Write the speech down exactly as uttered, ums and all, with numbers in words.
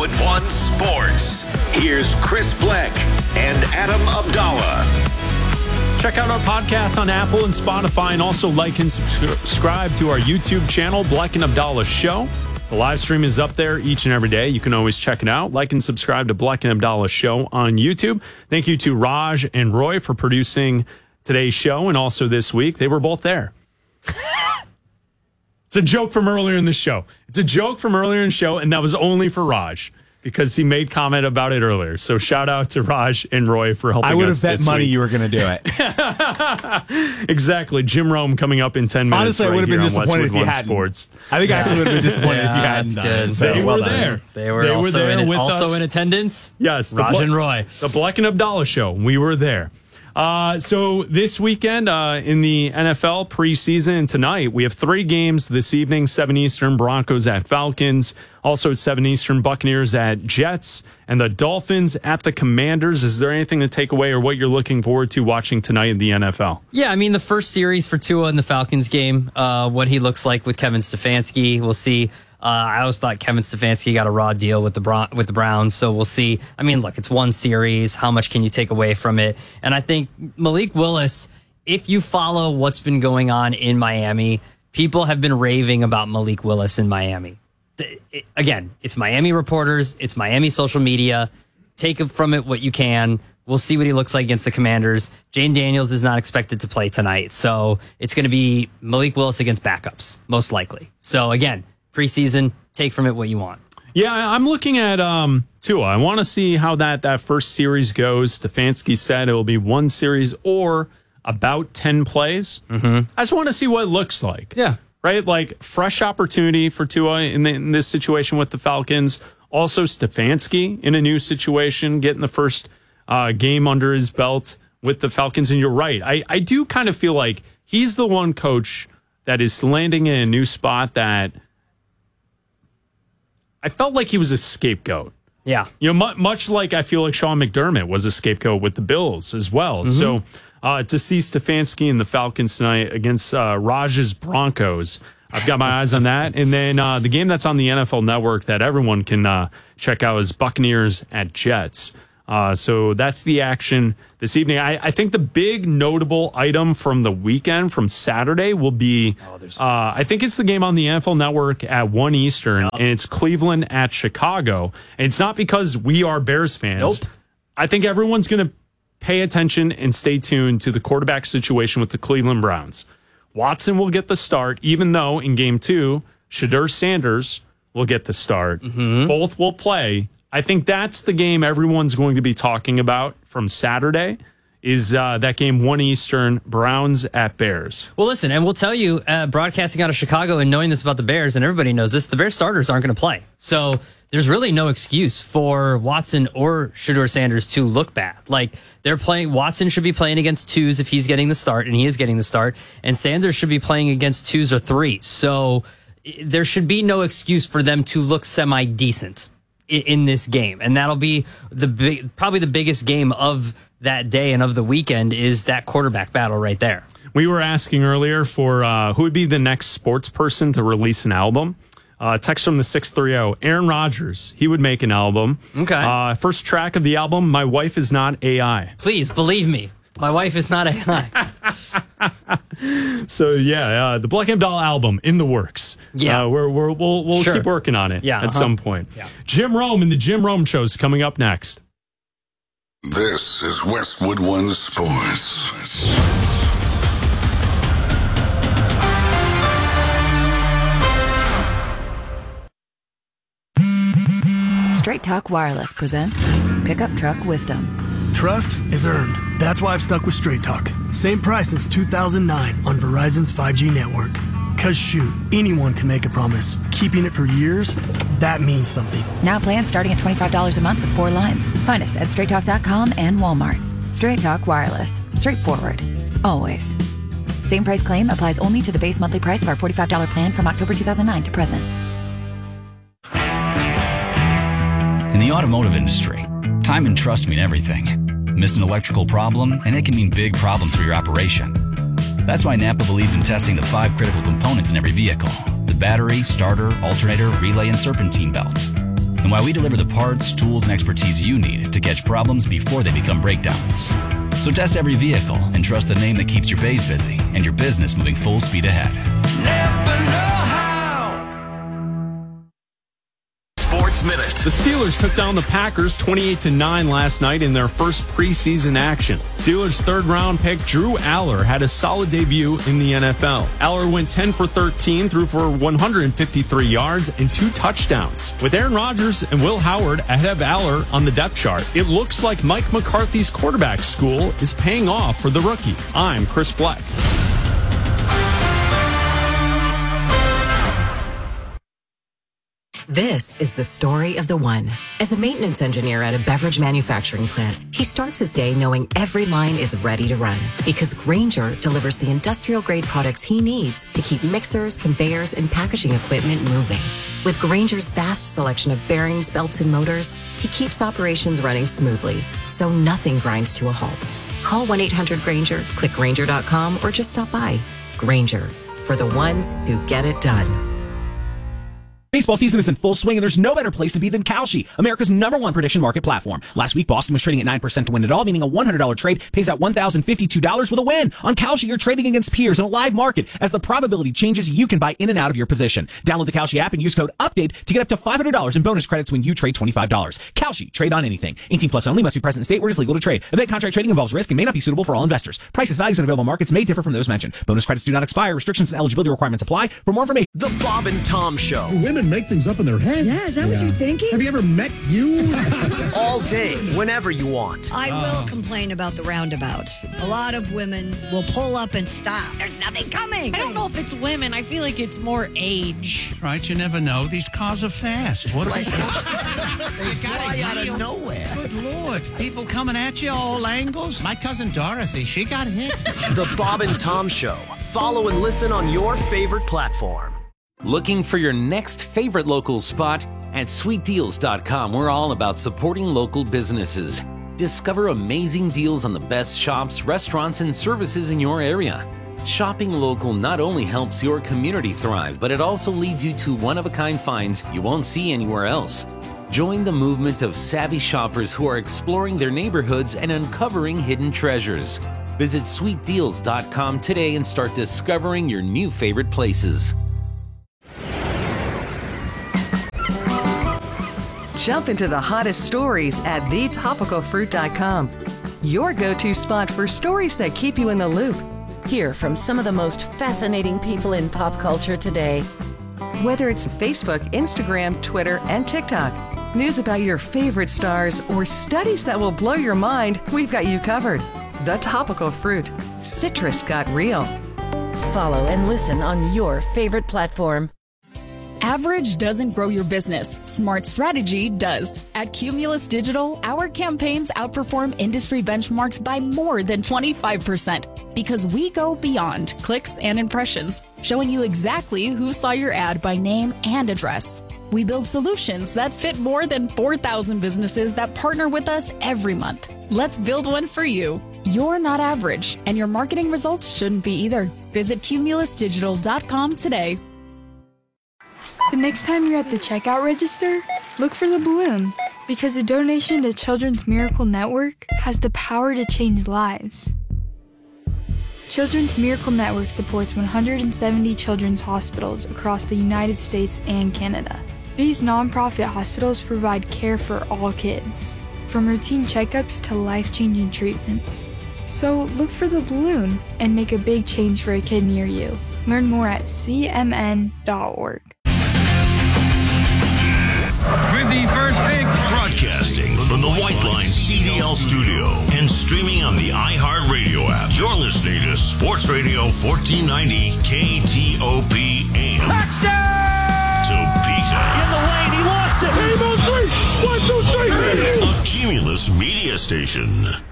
Westwood One Sports. Here's Chris Bleck and Adam Abdallah. Check out our podcast on Apple and Spotify, and also like and subscribe to our YouTube channel, Bleck and Abdallah Show. The live stream is up there each and every day. You can always check it out. Like and subscribe to Bleck and Abdallah Show on YouTube. Thank you to Raj and Roy for producing today's show and also this week. They were both there. It's a joke from earlier in the show. It's a joke from earlier in the show, and that was only for Raj because he made comment about it earlier. So shout out to Raj and Roy for helping us. I would have bet money week. you were going to do it. Exactly. Jim Rome coming up in ten minutes. Honestly, right I would have been disappointed if you hadn't. Sports. I think I actually would have been disappointed yeah, if you hadn't. That's done good. it. So, They well were done. there. They were they also, were there in, with also us. in attendance. Yes, the Raj Ble- and Roy. The Bleck and Abdallah Show. We were there. Uh, so this weekend uh, in the N F L preseason and tonight, we have three games this evening, seven Eastern, Broncos at Falcons. Also at seven Eastern, Buccaneers at Jets, and the Dolphins at the Commanders. Is there anything to take away or what you're looking forward to watching tonight in the N F L? Yeah, I mean, the first series for Tua in the Falcons game, uh, what he looks like with Kevin Stefanski, we'll see. Uh, I always thought Kevin Stefanski got a raw deal with the Bron- with the Browns, so we'll see. I mean, look, it's one series. How much can you take away from it? And I think Malik Willis, if you follow what's been going on in Miami, people have been raving about Malik Willis in Miami. The, it, again, it's Miami reporters, it's Miami social media. Take from it what you can. We'll see what he looks like against the Commanders. Jane Daniels is not expected to play tonight, so it's going to be Malik Willis against backups, most likely. So again, preseason, take from it what you want. Yeah, I'm looking at um, Tua. I want to see how that, that first series goes. Stefanski said it will be one series or about ten plays. Mm-hmm. I just want to see what it looks like. Yeah. Right? Like, fresh opportunity for Tua in, the, in this situation with the Falcons. Also, Stefanski in a new situation, getting the first uh, game under his belt with the Falcons. And you're right. I, I do kind of feel like he's the one coach that is landing in a new spot that I felt like he was a scapegoat. Yeah. You know, mu- much like I feel like Sean McDermott was a scapegoat with the Bills as well. Mm-hmm. So uh, to see Stefanski and the Falcons tonight against uh, Raj's Broncos, I've got my eyes on that. And then uh, the game that's on the N F L Network that everyone can uh, check out is Buccaneers at Jets. Uh, so that's the action this evening. I, I think the big notable item from the weekend, from Saturday, will be, oh, uh, I think it's the game on the N F L Network at one Eastern, yep. and it's Cleveland at Chicago. And it's not because we are Bears fans. Nope. I think everyone's going to pay attention and stay tuned to the quarterback situation with the Cleveland Browns. Watson will get the start, even though in game two, Shedeur Sanders will get the start. Mm-hmm. Both will play. I think that's the game everyone's going to be talking about from Saturday is uh, that game, one Eastern, Browns at Bears. Well, listen, and we'll tell you, uh, broadcasting out of Chicago and knowing this about the Bears, and everybody knows this, the Bears starters aren't going to play. So there's really no excuse for Watson or Shedeur Sanders to look bad. Like, they're playing, Watson should be playing against twos if he's getting the start, and he is getting the start, and Sanders should be playing against twos or threes. So there should be no excuse for them to look semi-decent in this game, and that'll be the big, probably the biggest game of that day and of the weekend is that quarterback battle right there. We were asking earlier for uh, who would be the next sports person to release an album. Uh, text from the six three zero. Aaron Rodgers, he would make an album. Okay. Uh, first track of the album, My Wife Is Not A I. Please believe me, my wife is not A I. So yeah, uh, the Bleck and Abdallah album in the works. Yeah, uh, we're, we're, we'll we'll sure. keep working on it. Yeah, at uh-huh. some point. Yeah. Jim Rome and the Jim Rome Show is coming up next. This is Westwood One Sports. Straight Talk Wireless presents Pickup Truck Wisdom. Trust is earned. That's why I've stuck with Straight Talk. Same price since two thousand nine on Verizon's five G network. Cause shoot, anyone can make a promise. Keeping it for years, that means something. Now plans starting at twenty-five dollars a month with four lines. Find us at straight talk dot com and Walmart. Straight Talk Wireless. Straightforward. Always. Same price claim applies only to the base monthly price of our forty-five dollars plan from October two thousand nine to present. In the automotive industry, time and trust mean everything. Miss an electrical problem, and it can mean big problems for your operation. That's why Napa believes in testing the five critical components in every vehicle: the battery, starter, alternator, relay, and serpentine belt. and why we deliver the parts, tools, and expertise you need to catch problems before they become breakdowns. So test every vehicle and trust the name that keeps your bays busy and your business moving full speed ahead. Never know how. Sports Minute. The Steelers took down the Packers twenty-eight to nine last night in their first preseason action. Steelers third round pick Drew Aller had a solid debut in the N F L. Aller went ten for thirteen, threw for one hundred fifty-three yards and two touchdowns. With Aaron Rodgers and Will Howard ahead of Aller on the depth chart, it looks like Mike McCarthy's quarterback school is paying off for the rookie. I'm Chris Black. This is the story of the one. As a maintenance engineer at a beverage manufacturing plant, he starts his day knowing every line is ready to run because Grainger delivers the industrial-grade products he needs to keep mixers, conveyors, and packaging equipment moving. With Grainger's vast selection of bearings, belts, and motors, he keeps operations running smoothly, so nothing grinds to a halt. Call one eight hundred Grainger, click Grainger dot com, or just stop by. Grainger, for the ones who get it done. Baseball season is in full swing, and there's no better place to be than Kalshi, America's number one prediction market platform. Last week, Boston was trading at nine percent to win it all, meaning a one hundred dollars trade pays out one thousand fifty-two dollars with a win. On Kalshi, you're trading against peers in a live market. As the probability changes, you can buy in and out of your position. Download the Kalshi app and use code UPDATE to get up to five hundred dollars in bonus credits when you trade twenty-five dollars. Kalshi, trade on anything. eighteen plus only, must be present in state where it is legal to trade. Event contract trading involves risk and may not be suitable for all investors. Prices, values, and available markets may differ from those mentioned. Bonus credits do not expire. Restrictions and eligibility requirements apply. For more information, The Bob and Tom Show. Women make things up in their head. Yeah, is that yeah. what you're thinking? Have you ever met you? All day, whenever you want. I will uh. complain about the roundabouts. A lot of women will pull up and stop. There's nothing coming. I don't know if it's women. I feel like it's more age. Right, you never know. These cars are fast. What are they? They fly out of nowhere. Good Lord. People coming at you all angles. My cousin Dorothy, she got hit. The Bob and Tom Show. Follow and listen on your favorite platform. Looking for your next favorite local spot? At sweet deals dot com, we're all about supporting local businesses. Discover amazing deals on the best shops, restaurants, and services in your area. Shopping local not only helps your community thrive, but it also leads you to one-of-a-kind finds you won't see anywhere else. Join the movement of savvy shoppers who are exploring their neighborhoods and uncovering hidden treasures. Visit sweet deals dot com today and start discovering your new favorite places. Jump into the hottest stories at the topical fruit dot com. Your go-to spot for stories that keep you in the loop. Hear from some of the most fascinating people in pop culture today. Whether it's Facebook, Instagram, Twitter, and TikTok, news about your favorite stars, or studies that will blow your mind, we've got you covered. The Topical Fruit. Citrus got real. Follow and listen on your favorite platform. Average doesn't grow your business. Smart strategy does. At Cumulus Digital, our campaigns outperform industry benchmarks by more than twenty-five percent because we go beyond clicks and impressions, showing you exactly who saw your ad by name and address. We build solutions that fit more than four thousand businesses that partner with us every month. Let's build one for you. You're not average, and your marketing results shouldn't be either. Visit cumulus digital dot com today. The next time you're at the checkout register, look for the balloon, because a donation to Children's Miracle Network has the power to change lives. Children's Miracle Network supports one hundred seventy children's hospitals across the United States and Canada. These nonprofit hospitals provide care for all kids, from routine checkups to life-changing treatments. So look for the balloon and make a big change for a kid near you. Learn more at c m n dot org. With the first pick, broadcasting from the White Line C D L studio and streaming on the iHeartRadio app. You're listening to Sports Radio fourteen ninety K T O P A M. Touchdown! Topeka. In the lane, he lost it. Game on three. One, two, three. A Cumulus media station.